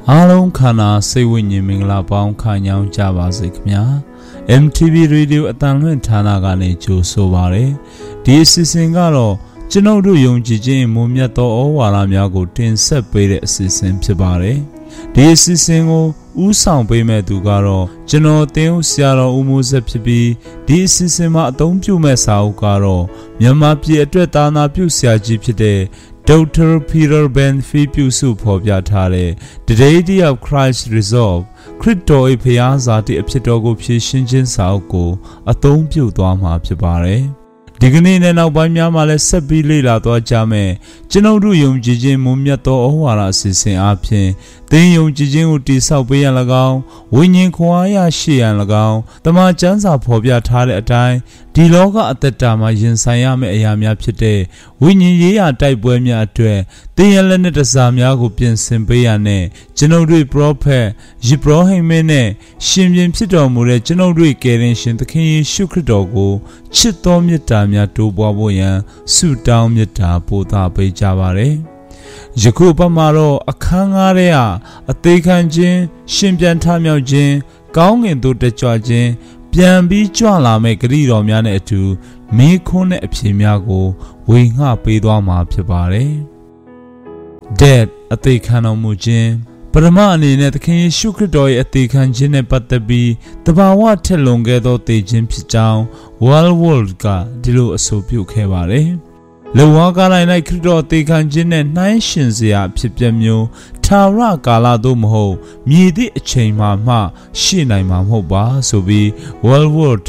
အားလုံးခန္ဓာစိတ်ဝိညာဉ်မင်္ဂလာပေါင်းခံကြောင်းကြပါစေခင်ဗျာ MTV Radio အတန်လွင့်ဌာနကနေကြိုဆိုပါရယ်ဒီအစီအစဉ်ကတော့ကျွန်ုပ်တို့ယုံကြည်ခြင်းမွန်မြတ်သောဩဝါဒများကိုတင်ဆက်ပေးတဲ့အစီအစဉ်ဖြစ်ပါတယ်ဒီအစီအစဉ်ကိုဥဆောင်ပေးမဲ့သူကတော့ကျွန်တော်တင်းဦးဆရာတော်ဦးမိုးဆက်ဖြစ်ပြီးဒီအစီအစဉ်မှာအသုံးပြုမဲ့စာအုပ်ကတော့မြန်မာပြည်အတွက်သာနာပြုဆရာကြီးဖြစ်တဲ့Dr. Peter Ben-Fee ပြုစုဖော်ပြထားတဲ့ The Deity of Christ Resolve ခရစ်တော်၏ဘုရားဇာတိအဖြစ်တော်ကိုဖြည့်ရှင်းခြင်းစာအုပ်ကိုအသုံးပြုသွားမှာဖြစ်ပါတယ်ဒီကနေ့နဲ့နောက်ပိုင်းများမှာလည်းဆက်ပြီးလေ့လာသွားကြမယ်ကျွန်ုပ်တို့ယုံကြည်ခြင်းမွန်မြတ်သောဩဝါဒအစီအစဉ်အပြင်သင်ယုံကြည်ခြင်းကိုတည်ဆောက်ပေးရန်၎င်းဝိညာဉ်ခွန်အားရရှိရန်၎င်းတမန်ကျမ်းစာဖော်ပြထားတဲ့အတိုင်းဒီလောကအသက်တာမှာရင်ဆိုင်ရမယ့်အရာများဖြစ်တဲ့ဝိညာဉ်ရေးရာတိုက်ပွဲများအတွက်သင်ရလက်နဲ့တစားများကိုပြင်ဆင်ပေးရတဲ့ကျွန်ုပ်တို့ပရောဖက်ယေဘရဟိမင်းနဲ့ရှင်ပြန်ဖြစ်တော်မူတဲ့ကျွန်ုပ်တို့ကယ်တင်ရှင်သခင်ယေရှုခရစ်တော်ကိုချစ်တော်မြတ်တာများတိုးပွားဖို့ရန်ဆုတောင်းမြတ်တာပို့သပေးကြပါရယ်ယခုပတ်မှာတော့အခန်းကားထဲကအသေးခံခြင်းရှင်ပြန်ထမြောက်ခြင်းကောင်းကင်သို့တက်ကြွခြင်းပြန်ပြီးကြွလာမဲ့ဂရုတော်များနဲ့အတူမေးခွန်းနဲ့အဖြေများကိုဝေငှပေးသွားမှာဖြစ်ပါတယ်။ Dead အသေးခံတော်မူခြင်းပရမအနေနဲ့သခင်ယေရှုခရစ်တော်ရဲ့အသေးခံခြင်းနဲ့ပတ်သက်ပြီးတဘာဝထက်လွန်ခဲ့သောသေခြင်းဖြစ်ကြောင်း World ကဒီလိုအဆိုပြုခဲ့ပါတယ်။လောကတိုင်း၌ခရစ်တော်အသေးခံခြင်းနဲ့နှိုင်းယှဉ်စရာအဖြစ်ပြမျိုးထာဝရကာလသို့မဟုတ်မြည်သည့်အချိန်မှရှိနိုင်မှာမဟုတ်ပါဆိုပြီး World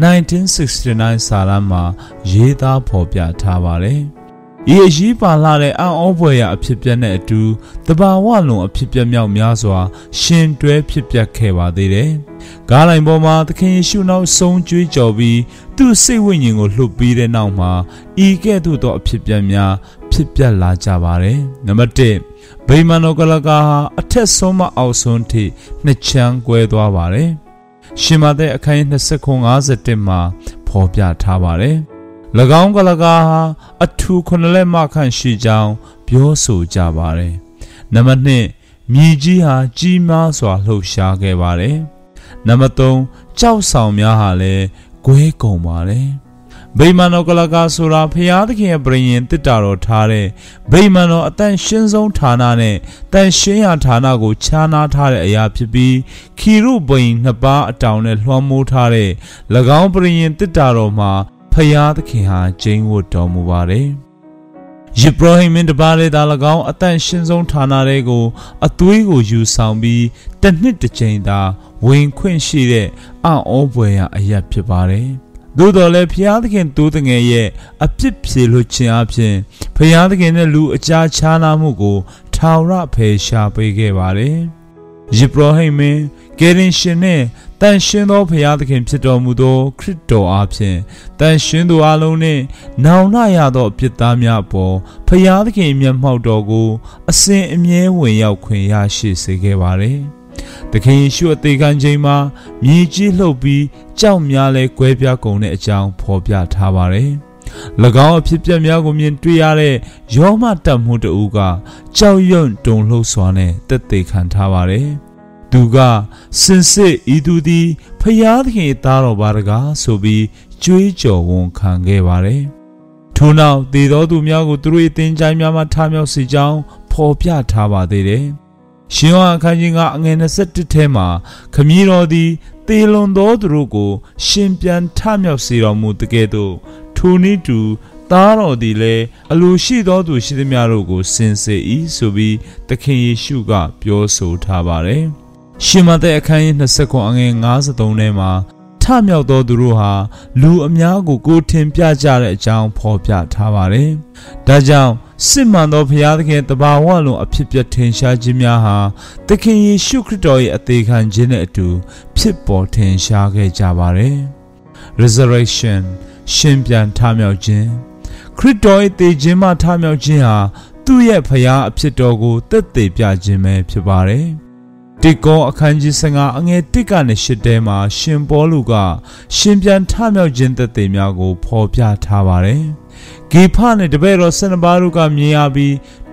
1969 စာတမ်းမှာရေးသားဖော်ပြထားပါတယ်။ဤအရေးပါလာတဲ့အံ့ဩဖွယ်ရာအဖြစ်ပြနဲ့အတူတဘာဝလွန်အဖြစ်ပြမြောက်များစွာရှင်တွဲဖြစ်ပျက်ခဲ့ပါသေးတယ်။ကားလိုင်းပေါ်မှာသခင်ယေရှုနောက်ဆုံးကြွေးကြော်ပြီးသူ့စိတ်ဝိညာဉ်ကိုလှုပ်ပြီးတဲ့နောက်မှာဤကဲ့သို့သောအဖြစ်ပြများဖြစ်ပျက်လာကြပါတယ်။နံပါတ်1ဗိမာန်တော်ကလကာဟာအထက်ဆုံးမှအောက်ဆုံးထိနှစ်ချမ်းကွဲသွားပါတယ်။ရှင်မသက်အခန်း29:51မှာဖော်ပြထားပါတယ်။၎င်းကလကာဟာအထူ9လက်မခန့်ရှိကြောင်းပြောဆိုကြပါတယ်။နံပါတ်2မြေကြီးဟာကြီးမားစွာလှုပ်ရှားခဲ့ပါတယ်။နံပါတ်3ကြောက်ဆောင်များဟာလည်းကွဲကုန်ပါတယ်။ဗိမာန်တော်ကလကာဆိုတာဖျားသခင်ရဲ့ပရိယင်တစ်တာတော်ထားတဲ့ဗိမာန်တော်အတန်ရှင်းဆုံးဌာနနဲ့တန်ရှင်းရာဌာနကိုခြားနားထားတဲ့အရာဖြစ်ပြီးခီရုဘိန်နှစ်ပါးအတောင်နဲ့လွှမ်းမိုးထားတဲ့၎င်းပရိယင်တစ်တာတော်မှာဖျားသခင်ဟာကျိန်းဝတ်တော်မူပါတယ်။ယေဘရဟိမင်းတပါးလေးသာ၎င်းအတန်ရှင်းဆုံးဌာနတွေကိုအသွေးကိုယူဆောင်ပြီးတစ်နှစ်တစ်ချိန်သာဝင်ခွင့်ရှိတဲ့အံ့ဩဖွယ်ရာအရာဖြစ်ပါတယ်။သို့တော်လည်းဖျားသခင်တိုးတငယ်ရဲ့အပြစ်ဖြေလွှတ်ခြင်းအပြင်ဖျားသခင်နဲ့လူအကြားခြားနာမှုကိုထာဝရဖယ်ရှားပေးခဲ့ပါတယ်။ယေဘရဟိမင်းကယ်တင်ရှင်နဲ့တန်ရှင်းသောဖျားသခင်ဖြစ်တော်မူသောခရစ်တော်အားဖြင့်တန်ရှင်းသူအလုံးနှင့်နောင်နာရသောအပြစ်သားများအပေါ်ဖျားသခင်မျက်မှောက်တော်ကိုအစဉ်အမြဲဝင်ရောက်ခွင့်ရရှိစေခဲ့ပါတယ်။သခင်ယေရှုအသေးခံခြင်းမှာမြေကြီးလှုပ်ပြီးကြောက်များလဲကွဲပြားကုန်တဲ့အကြောင်းဖော်ပြထားပါတယ်။၎င်းအဖြစ်ပြက်များကိုမြင်တွေ့ရတဲ့ယောမတပ်မှုတဦးကကြောက်ရွံ့တုန်လှုပ်စွာနဲ့တက်သေးခံထားပါတယ်။သူကစင်စစ်ဤသူသည်ဖျားသခင်သားတော်ပါတကားဆိုပြီးကြွေးကြော်ဝန်ခံခဲ့ပါတယ်။ထို့နောက်သေသောသူများကိုသူတို့၏သင်္ချိုင်းများမှထမြောက်စေကြောင်းဖော်ပြထားပါသေးတယ်။ရှင်ယောဟန်အခန်းကြီး9အငယ်21ထဲမှာခမည်းတော်သည်သေလွန်သောသူတို့ကိုရှင်ပြန်ထမြောက်စေတော်မူတကယ်သို့ထိုနည်းတူသားတော်သည်လည်းအလိုရှိသောသူရှိသမျှတို့ကိုစင်စေ၏ဆိုပြီးသခင်ယေရှုကပြောဆိုထားပါတယ်။ရှင်မသက်အခန်းကြီး29အငယ်53ထဲမှာထမြောက်သောသူတို့ဟာလူအများကိုထင်ပြကြတဲ့အကြောင်းဖော်ပြထားပါတယ်။ဒါကြောင့်စစ်မှန်သောဘုရားသခင်တဘာဝလုံးအဖြစ်ပြထင်ရှားခြင်းများဟာသခင်ယေရှုခရစ်တော်ရဲ့အသေးခံခြင်းနဲ့အတူဖြစ်ပေါ်ထင်ရှားခဲ့ကြပါတယ်။ Resurrection ရှင်ပြန်ထမြောက်ခြင်းခရစ်တော်ရဲ့သေခြင်းမှထမြောက်ခြင်းဟာသူ့ရဲ့ဘုရားအဖြစ်တော်ကိုသက်သေပြခြင်းပဲဖြစ်ပါတယ်။တိကောအခန်းကြီး15အငယ်1ကနေ8ထဲမှာရှင်ပေါလုကရှင်ပြန်ထမြောက်ခြင်းသက်သေများကိုဖော်ပြထားပါတယ်။ဂေဖနဲ့တပည့်တော်12ပါးတို့ကမြင်ရပြီး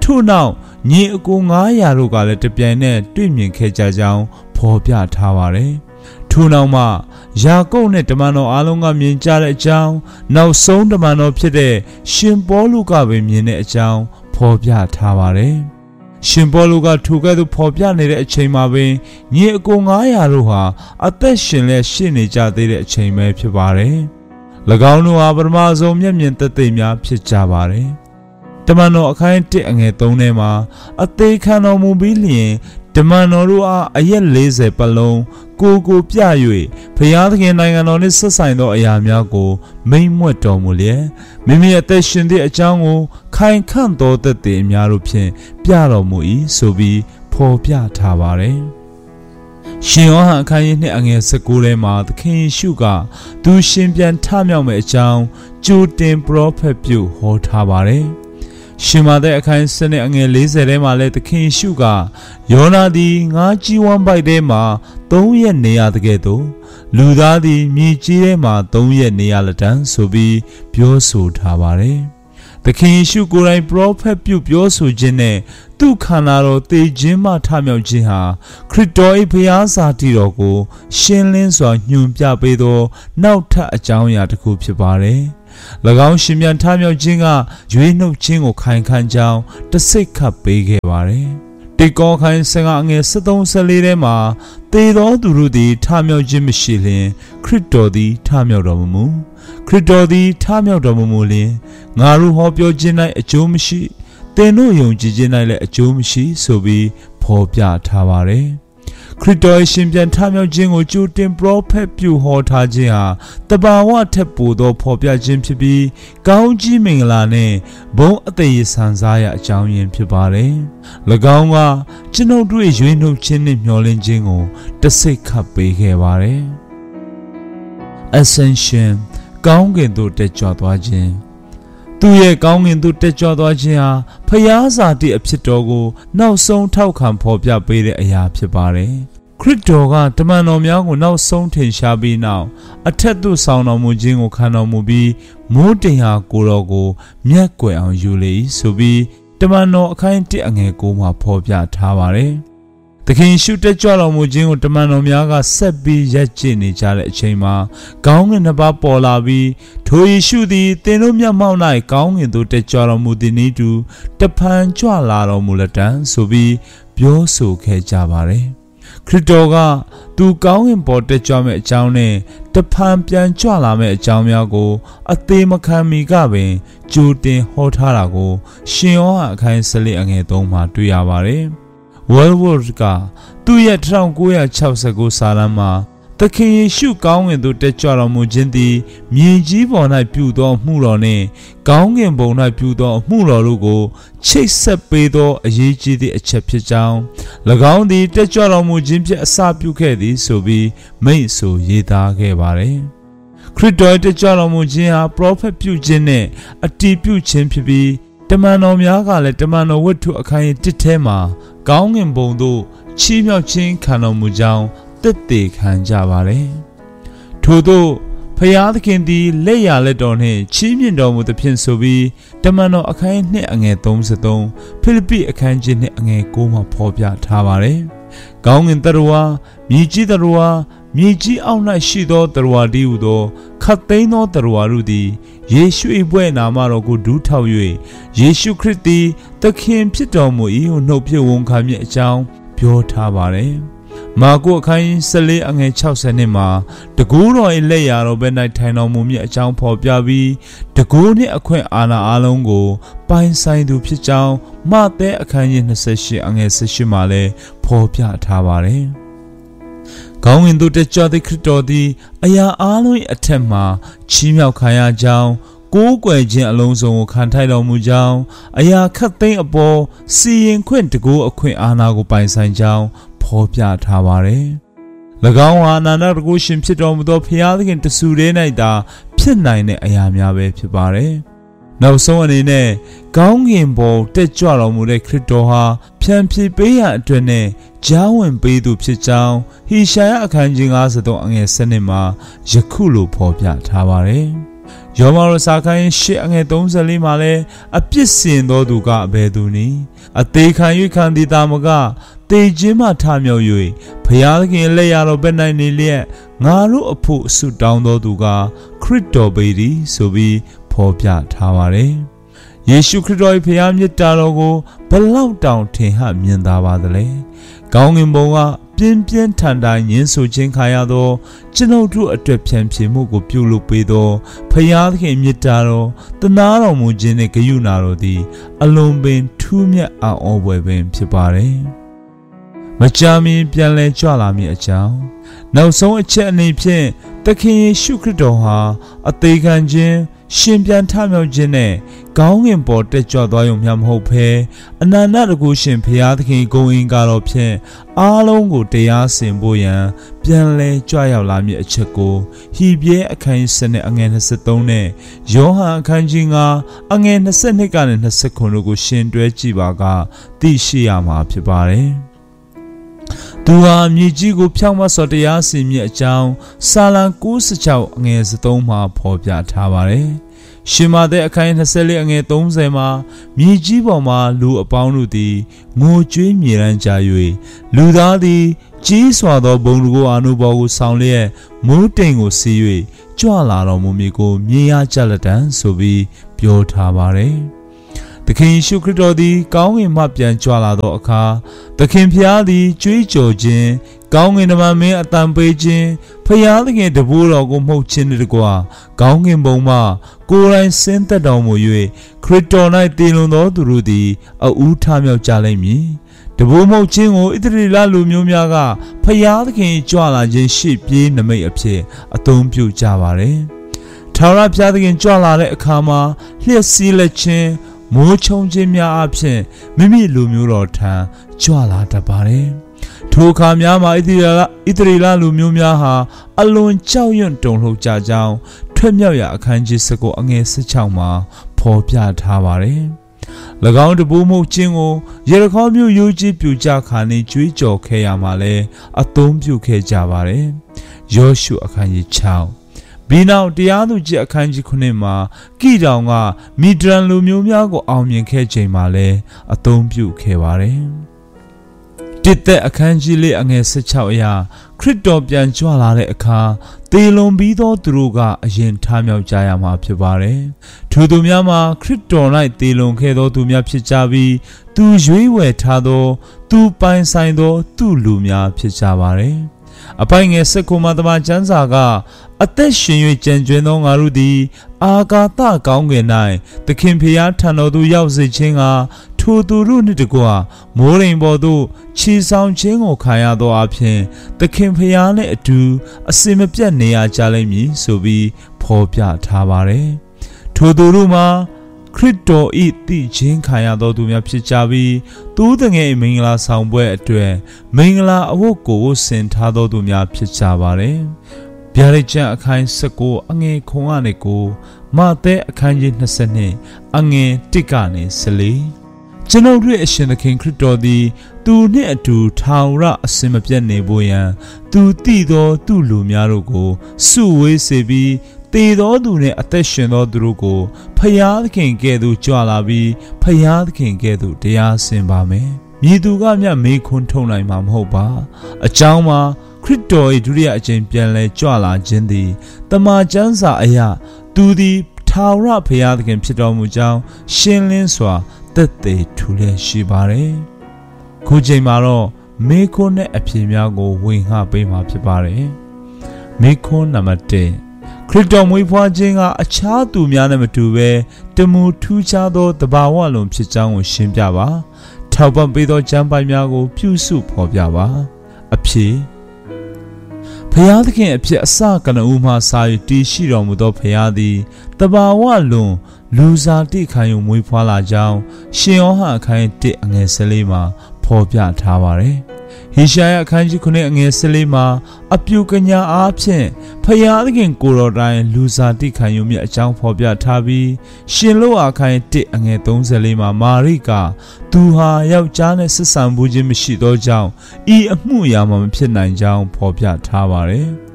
ထို့နောက်ညီအကို900တို့ကလည်းတပြိုင်နက်တွေ့မြင်ခဲ့ကြကြောင်းဖော်ပြထားပါတယ်။ထို့နောက်မှယာကုပ်နဲ့တမန်တော်အားလုံးကမြင်ကြတဲ့အကြောင်းနောက်ဆုံးတမန်တော်ဖြစ်တဲ့ရှင်ပေါလုကပဲမြင်တဲ့အကြောင်းဖော်ပြထားပါတယ်။ရှင်ပေါလုကထိုကဲ့သို့ဖော်ပြနေတဲ့အချိန်မှာပင်ညီအကို900တို့ဟာအသက်ရှင်လျက်ရှိနေကြသေးတဲ့အချိန်ပဲဖြစ်ပါတယ်။၎င်းတို့ဟာပထမဆုံးမျက်မြင်သက်သေများဖြစ်ကြပါတယ်။တမန်တော်အခန်း1အငယ်3ထဲမှာအသေးခံတော်မူပြီးလျင်တမန်တော်တို့အားအရက်40ပတ်လုံးကိုပြ၍ဖျားသခင်နိုင်ငံတော်နှင့်ဆက်ဆိုင်သောအရာများကိုမိန့်မြွက်တော်မူလျက်မိမိအသက်ရှင်သည့်အကြောင်းကိုခိုင်ခန့်သောသက်သေအများတို့ဖြင့်ပြတော်မူ၏ဆိုပြီးဖော်ပြထားပါတယ်။ရှင်ယောဟန်အခန်းကြီး2အငယ်19ထဲမှာသခင်ယေရှုကသူရှင်ပြန်ထမြောက်မယ့်အကြောင်းကြိုတင်ပရောဖက်ပြုဟောထားပါတယ်။ရှင်မာသက်အခန်း7အငယ်40ထဲမှာလည်းသခင်ယေရှုကယောနာသည်ငါးကြီးဝမ်းပိုက်ထဲမှာ3ရက်နေရတဲ့ကဲ့သို့လူသားသည်မြေကြီးထဲမှာ3ရက်နေရလက်တန်းဆိုပြီးပြောဆိုထားပါတယ်။သခင်ယေရှုကိုယ်တိုင်ပရောဖက်ပြုပြောဆိုခြင်းနဲ့သူ့ခန္ဓာတော်သေခြင်းမှထမြောက်ခြင်းဟာခရစ်တော်၏ဘုရားစာတည်တော်ကိုရှင်းလင်းစွာညွှန်ပြပေးသောနောက်ထပ်အကြောင်းအရာတစ်ခုဖြစ်ပါတယ်။၎င်းရှင်ပြန်ထမြောက်ခြင်းကရွေးနှုတ်ခြင်းကိုခိုင်ခန့်ကြောင်းတစိတ်ခတ်ပေးခဲ့ပါတယ်။တေကောခိုင်15အငယ်73-74ထဲမှာသေသောသူတို့သည်ထမြောက်ခြင်းမရှိလျင်ခရစ်တော်သည်ထမြောက်တော်မမူခရစ်တော်သည်ထမြောက်တော်မမူလျင်ငါတို့ဟောပြောခြင်း၌အကျိုးမရှိသင်တို့ယုံကြည်ခြင်း၌လည်းအကျိုးမရှိဆိုပြီးဖော်ပြထားပါတယ်။ခရစ်တော်ရှင်ပြန်ထမြောက်ခြင်းကိုကြိုတင်ပရောဖက်ပြုဟောထားခြင်းဟာတဘာဝထက်ပိုသောဖော်ပြခြင်းဖြစ်ပြီးကောင်းကြီးမင်္ဂလာနဲ့ဘုန်းအသက်ရည်ဆန်စားရအကြောင်းရင်းဖြစ်ပါတယ်။၎င်းကကျွန်ုပ်တို့ရွေးနှုတ်ခြင်းနဲ့မျှော်လင့်ခြင်းကိုတစိတ်ခတ်ပေးခဲ့ပါတယ်။ Ascension ကောင်းကင်သို့တက်ကြွသွားခြင်းသူရဲ့ကောင်းကင်သို့တက်ကြွသွားခြင်းဟာဖျားစာတိအဖြစ်တော်ကိုနောက်ဆုံးထောက်ခံဖော်ပြပေးတဲ့အရာဖြစ်ပါတယ်။ခရစ်တော်ကတမန်တော်များကိုနောက်ဆုံးထင်ရှားပြီးနောက်အထက်သို့ဆောင်တော်မူခြင်းကိုခံတော်မူပြီးမိုးတင်ဟာကိုတော်ကိုမျက်ကွယ်အောင်ယူလေဆိုပြီးတမန်တော်အခန်း1အငယ်9မှာဖော်ပြထားပါတယ်။သခင်ရှုတက်ကြွတော်မူခြင်းကိုတမန်တော်များကဆက်ပြီးရပ်ကျင့်နေကြတဲ့အချိန်မှာကောင်းကင်နှစ်ပါးပေါ်လာပြီးထိုယေရှုသည်သင်တို့မျက်မှောက်၌ကောင်းကင်သို့တက်ကြွတော်မူသည်နည်းတူတဖန်ကြွလာတော်မူလက်တံဆိုပြီးပြောဆိုခဲ့ကြပါတယ်။ခရစ်တော်ကသူကောင်းကင်ပေါ်တက်ကြွမဲ့အကြောင်းနဲ့တဖန်ပြန်ကြွလာမဲ့အကြောင်းများကိုအသေးမခံမီကပင်ကြိုတင်ဟောထားတာကိုရှင်ယောဟန်အခန်း14အငယ်3မှာတွေ့ရပါတယ်။ World ကသူ့ရဲ့1969စာလမ်းမှာသခင်ယေရှုကောင်းကင်သို့တက်ကြွတော်မူခြင်းသည်မြေကြီးပေါ်၌ပြုသောမှုတော်နှင့်ကောင်းကင်ဘုံ၌ပြုသောမှုတော်တို့ကိုချိတ်ဆက်ပေးသောအရေးကြီးသည့်အချက်ဖြစ်ကြောင်း၎င်းသည်တက်ကြွတော်မူခြင်းဖြင့်အစပြုခဲ့သည်ဆိုပြီးမိန့်ဆိုရေးသားခဲ့ပါတယ်။ခရစ်တော်တက်ကြွတော်မူခြင်းဟာပရောဖက်ပြုခြင်းနှင့်အတည်ပြုခြင်းဖြစ်ပြီးတမန်တော်များကလည်းတမန်တော်ဝတ္ထုအခန်း1ထဲမှာကောင်းကင်ဘုံသို့ချီးမြှောက်ခြင်းခံတော်မူကြောင်းသက်သေခံကြပါတယ်။ထို့သောဖျားသခင်သည်လက်ရလက်တော်နှင့်ချီးမြှင့်တော်မူသဖြင့်ဆိုပြီးတမန်တော်အခန်း2အငယ်33ဖိလိပ္ပိအခန်းကြီး2အငယ်9မှာဖော်ပြထားပါတယ်။ကောင်းကင်တရဝါမြေကြီးတရဝါမြေကြီးအောက်၌ရှိသောတရဝါတည်းဟူသောခတ်သိမ်းသောတရဝါတို့သည်ယေရှု၏ဘွဲ့နာမတော်ကိုဒူးထောက်၍ယေရှုခရစ်သည်သခင်ဖြစ်တော်မူ၏ဟုနှုတ်ဖြစ်ဝန်ခံမည်အကြောင်းပြောထားပါတယ်။မာကုအခန်း14အငယ်60နှစ်မှာတကူတော်၏လက်ရာတော်ဘက်၌ထိုင်တော်မူမည်အကြောင်းဖော်ပြပြီးတကူနှင့်အခွင့်အာဏာအလုံးကိုပိုင်ဆိုင်သူဖြစ်ကြောင်းမဿဲအခန်းကြီး28အငယ်18မှာလည်းဖော်ပြထားပါတယ်။ကောင်းကင်သို့တက်ကြွသည့်ခရစ်တော်သည်အရာအားလုံး၏အထက်မှချီးမြှောက်ခံရကြောင်းကိုးကွယ်ခြင်းအလုံးစုံကိုခံထိုက်တော်မူကြောင်းအရာခတ်သိမ်းအပေါ်စီရင်ခွင့်တကူအခွင့်အာဏာကိုပိုင်ဆိုင်ကြောင်းဖော်ပြထားပါတယ်။၎င်းဟာအနန္တတကုရှင်ဖြစ်တော်မူသောဖျားသခင်တဆူတည်း၌သာဖြစ်နိုင်တဲ့အရာများပဲဖြစ်ပါတယ်။နောက်ဆုံးအနေနဲ့ကောင်းကင်ပေါ်တက်ကြွတော်မူတဲ့ခရစ်တော်ဟာဖြန်ဖြေပေးရအတွက်နဲ့ကြားဝင်ပေးသူဖြစ်ကြောင်းဟေရှာယအခန်းကြီး53အငယ်7မှာယခုလိုဖော်ပြထားပါတယ်။ယောမရောစာခိုင်းရှစ်အငယ်34မှာလည်းအပြစ်စင်သောသူကအဘယ်သူနည်းအသေးခံ၍ခံသည်တာမကတေခြင်းမှထမြောက်၍ဘုရားသခင်လက်ရတော်ဘက်၌နေလျက်ငါတို့အဖို့ဆုတောင်းသောသူကခရစ်တော်ပေသည်ဆိုပြီးဖော်ပြထားပါတယ်ယေရှုခရစ်တော်၏ဘုရားမြတ်တာတော်ကိုဘလောက်တောင်ထင်ဟမြင်သာပါသလဲကောင်းကင်ဘုံကပြင်းပြင်းထန်ထန်ညှင်းဆိုခြင်းခံရသောကျွန်ုပ်တို့အတွက်ဖြန့်ဖြေမှုကိုပြုလုပ်ပေးသောဘုရားသခင်မြတ်တာတော်တနာတော်မူခြင်းနှင့်ဂရုဏာတော်သည်အလွန်ပင်ထူးမြတ်အံ့ဩဖွယ်ပင်ဖြစ်ပါတယ်မကြာမီပြန်လည်ကြွလာမည်အကြောင်းနောက်ဆုံးအချက်အနေဖြင့်သခင်ယေရှုခရစ်တော်ဟာအသေးခံခြင်းရှင်ပြန်ထမြောက်ခြင်းနဲ့ကောင်းကင်ပေါ်တက်ကြွသွားရုံမျှမဟုတ်ဘဲအနန္တတကုရှင်ဘုရားသခင်ဂုဏ်အင်္ဂါတော်ဖြင့်အားလုံးကိုတရားစင်ဖို့ရန်ပြန်လည်ကြွရောက်လာမည်အချက်ကိုဟိပြဲအခန်းကြီး7အငယ်23နဲ့ယောဟန်အခန်းကြီး9အငယ်22ကနေ29တို့ကိုရှင်တွဲကြည့်ပါကသိရှိရမှာဖြစ်ပါတယ်သူဟာမြေကြီးကိုဖြောင့်မတ်စွာတရားစီရင်အကြောင်းစာလံ96အငယ်3မှာဖော်ပြထားပါတယ်။ရှင်မာသက်အခန်း24အငယ်30မှာမြေကြီးပေါ်မှာလူအပေါင်းတို့သည်ငိုကြွေးမြေရန်ကြ၍လူသားသည်ကြီးစွာသောဘုံတကိုအာနုဘော်ကိုဆောင်လျက်မိုးတိမ်ကိုစီး၍ကြွလာတော်မူမည်ကိုမြင်ရကြလက်တံဆိုပြီးပြောထားပါတယ်။သခင်ယေရှုခရစ်တော်သည်ကောင်းကင်မှပြန်ကြွလာသောအခါသခင်ဖျားသည်ကြွေးကြော်ခြင်းကောင်းကင်တမန်မင်းအတန်ပေးခြင်းဖျားသခင်တပည့်တော်ကိုမှုတ်ခြင်းတကွာကောင်းကင်ဘုံမှကိုယ်တိုင်ဆင်းသက်တော်မူ၍ခရစ်တော်၌တည်လွန်သောသူတို့သည်အဦးထမြောက်ကြလိမ့်မည်တပည့်မှုတ်ခြင်းကိုဣသရေလလူမျိုးများကဖျားသခင်ကြွလာခြင်းရှေ့ပြေးနမိတ်အဖြစ်အသုံးပြုကြပါတယ်ထာဝရဘုရားသခင်ကြွလာတဲ့အခါမှာလျှက်စီးလက်ခြင်းမိုးချုံခြင်းများအဖြစ်မိမိလူမျိုးတော်ထံကြွလာတတ်ပါတယ်။ထိုအခါများမှာဣသရေလလူမျိုးများဟာအလွန်ကြောက်ရွံ့တုန်လှုပ်ကြကြောင်းထွက်မြောက်ရာအခန်းကြီး19အငယ်16မှာဖော်ပြထားပါတယ်။၎င်းတပူးမှုခြင်းကိုယေရခေါမြို့ရိုးကြီးပြူကြခါနေကြွေးကြော်ခဲ့ရမှာလဲအသုံးပြုခဲ့ကြပါတယ်။ယောရှုအခန်းကြီး6ဘီနောက်တရားသူကြီးအခန်းကြီး9မှာကိတောင်ကမီဒရန်လူမျိုးများကိုအောင်မြင်ခဲ့ချိန်မှာလည်းအသုံးပြုခဲ့ပါတယ်။တစ်သက်အခန်းကြီးလေးအငယ်16အရာခရစ်တော်ပြန်ကြွလာတဲ့အခါသေလွန်ပြီးသောသူတို့ကအရင်ထမြောက်ကြရမှာဖြစ်ပါတယ်။ထိုသူများမှာခရစ်တော်၌သေလွန်ခဲ့သောသူများဖြစ်ကြပြီးသူရွေးဝယ်ထားသောသူပိုင်ဆိုင်သောသူလူများဖြစ်ကြပါတယ်။အပိုင်ငယ်19မှာတမန်ကျမ်းစာကအသက်ရှင်၍ကြံကျွင်းသောငါတို့သည်အာကာသကောင်းကင်၌သခင်ဖျားထံတော်သို့ရောက်စေခြင်းကထိုသူတို့နှင့်တကွမိုးရိမ်ပေါ်သို့ခြေဆောင်ခြင်းကိုခံရသောအဖြစ်သခင်ဖျားနှင့်အတူအစင်မပြတ်နေရကြလိမ့်မည်ဆိုပြီးဖော်ပြထားပါတယ်။ထိုသူတို့မှာခရစ်တော်၏တည်ခြင်းခံရသောသူများဖြစ်ကြပြီးသူတငယ်မင်္ဂလာဆောင်ပွဲအတွက်မင်္ဂလာအဝတ်ကိုဆင်ထားသောသူများဖြစ်ကြပါတယ်။ဗျာဒိတ်ကျမ်းအခန်း19အငယ်9ကနေ9မဿဲအခန်းကြီး22အငယ်1ကနေ14ကျွန်ုပ်တို့အရှင်သခင်ခရစ်တော်သည်သူနှင့်အတူထာဝရအစင်မပြတ်နေဖို့ရန်သူတည်သောသူလူများတို့ကိုစုဝေးစေပြီးတည်သောသူနှင့်အသက်ရှင်သောသူတို့ကိုဖျားသခင်ကဲ့သို့ကြွလာပြီးဖျားသခင်ကဲ့သို့တရားစင်ပါမယ်။မည်သူကမျှမေးခွန်းထုတ်နိုင်မှာမဟုတ်ပါ။အကြောင်းမှာခရစ်တော်၏ဒုတိယအကြိမ်ပြန်လည်ကြွလာခြင်းသည်တမန်ကျမ်းစာအရသူသည်ထာဝရဘုရားသခင်ဖြစ်တော်မူကြောင်းရှင်းလင်းစွာသက်သေထူလျက်ရှိပါတယ်။ခုချိန်မှာတော့မေးခွန်းနဲ့အဖြေများကိုဝင်ဟပေးမှာဖြစ်ပါတယ်။မေးခွန်းနံပါတ်1ခရစ်တော်မွေးဖွားခြင်းကအခြားသူများနဲ့မတူဘဲတမူထူးခြားသောတဘာဝလုံးဖြစ်ကြောင်းကိုရှင်းပြပါထောက်ပံ့ပေးသောကျမ်းပိုင်များကိုပြုစုဖော်ပြပါအဖြေဖျားသခင်အဖြစ်အစကနဦးမှစာ၍တည်ရှိတော်မူသောဖျားသည်တဘာဝလုံးလူစားတိခံယူမွေးဖွားလာကြောင်းရှင်ယောဟန်အခန်း1အငယ်14မှာဖော်ပြထားပါတယ်ဟေရှာယအခန်းကြီး9အငယ်14မှာအပြုကညာအားဖြင့်ဖျားသခင်ကိုယ်တော်တိုင်လူစားတိခံယူမြတ်အကြောင်းဖော်ပြထားပြီးရှင်လောအခန်း1အငယ်34မှာမာရိကသူဟာယောက်ျားနဲ့ဆက်ဆံမှုခြင်းမရှိသောကြောင့်ဤအမှုအရာမှမဖြစ်နိုင်ကြောင်းဖော်ပြထားပါတယ်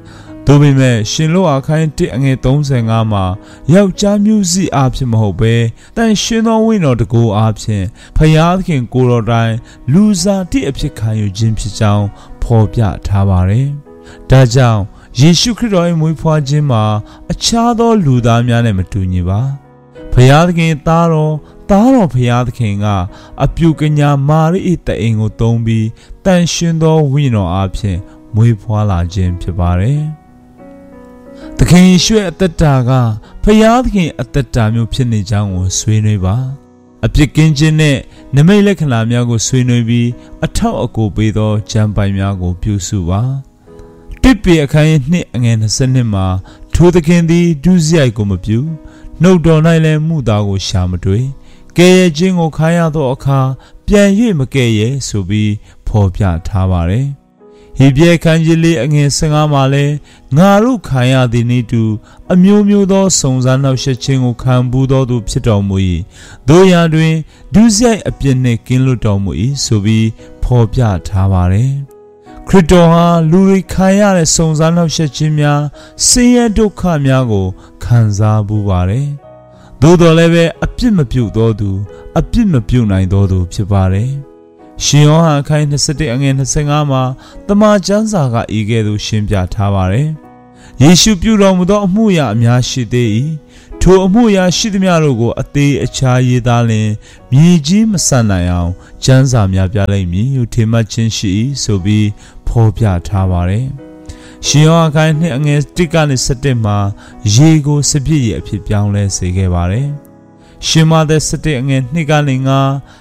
သို့ပေမဲ့ရှင်လို့အခန်း1အငယ်35မှာယောက်ျားမျိုးစိအားဖြင့်မဟုတ်ဘဲတန်ရှင်သောဝိညာဉ်တော်တကူအားဖြင့်ဖျားသခင်ကိုယ်တော်တိုင်လူစားတိအဖြစ်ခံယူခြင်းဖြစ်ကြောင်းဖော်ပြထားပါတယ်။ဒါကြောင့်ယေရှုခရစ်တော်၏မွေးဖွားခြင်းမှာအခြားသောလူသားများနဲ့မတူညီပါ။ဖျားသခင်သားတော်ဖျားသခင်ကအပြုကညာမာရိ၏တအိမ်ကိုသုံးပြီးတန်ရှင်သောဝိညာဉ်တော်အားဖြင့်မွေးဖွားလာခြင်းဖြစ်ပါတယ်။သခင်ယေရှုရဲ့အသက်တာကဖျားသခင်အသက်တာမျိုးဖြစ်နေကြောင်းကိုဆွေးနွေးပါအပြစ်ကင်းခြင်းနဲ့နမိတ်လက္ခဏာများကိုဆွေးနွေးပြီးအထောက်အကူပေးသောကျမ်းပိုင်များကိုပြုစုပါတိပိအခန်း2အငယ်22မှာထိုသခင်သည်ဒုစရိုက်ကိုမပြုနှုတ်တော်၌လည်းမှုသားကိုရှာမတွေ့ကဲရဲ့ခြင်းကိုခါရသောအခါပြန်၍မကဲရဲ့ဆိုပြီးဖော်ပြထားပါတယ်ဟေဘရဲခန်းကြီးလေးအငယ်15မှာလဲငါတို့ခံရသည်နည်းတူအမျိုးမျိုးသောစုံစမ်းနှောက်ယှက်ခြင်းကိုခံပူးသောသူဖြစ်တော်မူ၏တို့ရာတွင်ဒုစရိုက်အပြစ်နှင့်ကင်းလွတ်တော်မူ၏ဆိုပြီးဖော်ပြထားပါတယ်ခရစ်တော်ဟာလူတွေခံရတဲ့စုံစမ်းနှောက်ယှက်ခြင်းများဆင်းရဲဒုက္ခများကိုခံစားပူးပါတယ်သို့တော်လည်းပဲအပြစ်မပြုသောသူအပြစ်မပြုနိုင်သောသူဖြစ်ပါတယ်ရှင်ယောဟန်အခန်း21အငယ်25မှာတမန်ကျမ်းစာကဤကဲ့သို့ရှင်းပြထားပါတယ်။ယေရှုပြုတော်မူသောအမှုရာအများရှိသေး၏။ထိုအမှုရာရှိသမျှတို့ကိုအသေးအခြားရေးသားလျင်မြေကြီးမဆန်နိုင်အောင်ကျမ်းစာများပြလိမ့်မည်ဟုထင်မှတ်ခြင်းရှိ၏ဆိုပြီးဖော်ပြထားပါတယ်။ရှင်ယောဟန်အခန်း2အငယ်1ကနေ7မှာရေကိုစပြည့်ရည်အဖြစ်ပြောင်းလဲစေခဲ့ပါတယ်။ရှင်မသက်7အငယ်2ကနေ9